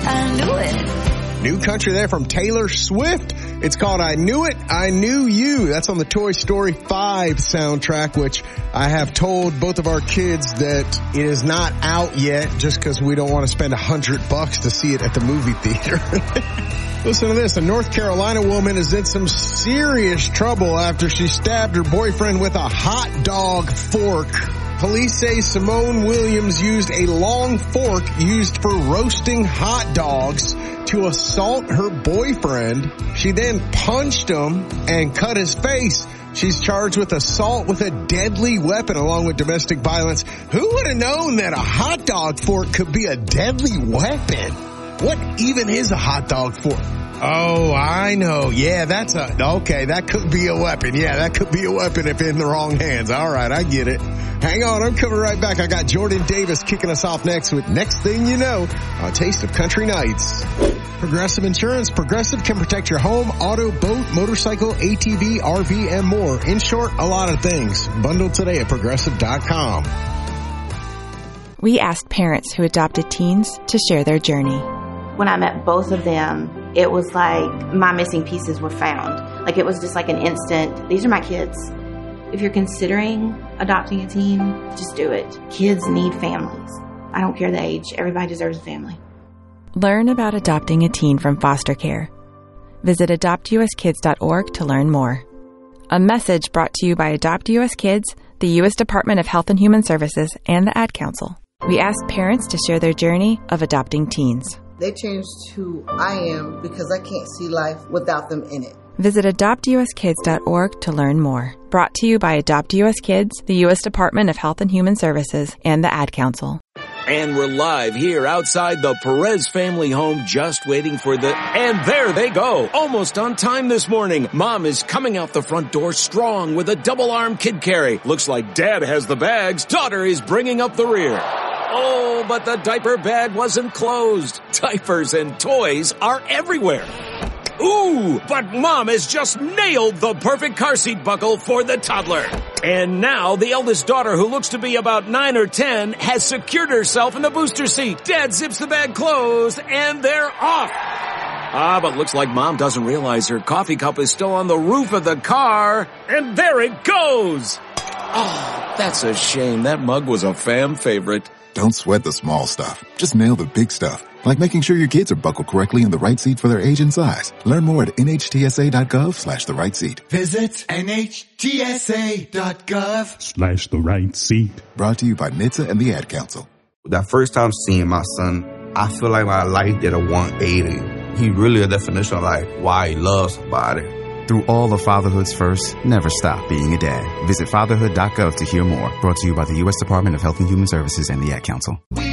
I knew it. New country there from Taylor Swift. It's called I Knew It, I Knew You. That's on the Toy Story 5 soundtrack, which I have told both of our kids that it is not out yet just because we don't want to spend $100 to see it at the movie theater. Listen to this. A North Carolina woman is in some serious trouble after she stabbed her boyfriend with a hot dog fork. Police say Simone Williams used a long fork used for roasting hot dogs to assault her boyfriend. She then punched him and cut his face. She's charged with assault with a deadly weapon along with domestic violence. Who would have known that a hot dog fork could be a deadly weapon? What even is a hot dog fork? Oh, I know. Yeah, that could be a weapon. Yeah, that could be a weapon if in the wrong hands. All right, I get it. Hang on, I'm coming right back. I got Jordan Davis kicking us off next with Next Thing You Know, a Taste of Country Nights. Progressive Insurance. Progressive can protect your home, auto, boat, motorcycle, ATV, RV, and more. In short, a lot of things. Bundle today at Progressive.com. We asked parents who adopted teens to share their journey. When I met both of them, it was like my missing pieces were found. Like it was just like an instant, these are my kids. If you're considering adopting a teen, just do it. Kids need families. I don't care the age. Everybody deserves a family. Learn about adopting a teen from foster care. Visit adoptuskids.org to learn more. A message brought to you by Adopt US Kids, the U.S. Department of Health and Human Services, and the Ad Council. We asked parents to share their journey of adopting teens. They changed who I am because I can't see life without them in it. Visit adoptuskids.org to learn more. Brought to you by Adopt US Kids, the U.S. Department of Health and Human Services, and the Ad Council. And we're live here outside the Perez family home, just waiting for and there they go. Almost on time this morning. Mom is coming out the front door strong with a double-arm kid carry. Looks like Dad has the bags. Daughter is bringing up the rear. Oh, but the diaper bag wasn't closed. Diapers and toys are everywhere. Ooh, but Mom has just nailed the perfect car seat buckle for the toddler. And now the eldest daughter, who looks to be about 9 or 10, has secured herself in the booster seat. Dad zips the bag closed, and they're off. But looks like Mom doesn't realize her coffee cup is still on the roof of the car. And there it goes. Oh, that's a shame. That mug was a fam favorite. Don't sweat the small stuff. Just nail the big stuff. Like making sure your kids are buckled correctly in the right seat for their age and size. Learn more at nhtsa.gov/the right seat. Visit nhtsa.gov/the right seat. Brought to you by NHTSA and the Ad Council. That first time seeing my son, I feel like my life did a 180. He really a definition of like why he loves somebody. Through all of fatherhood's first, never stop being a dad. Visit fatherhood.gov to hear more. Brought to you by the U.S. Department of Health and Human Services and the Ad Council.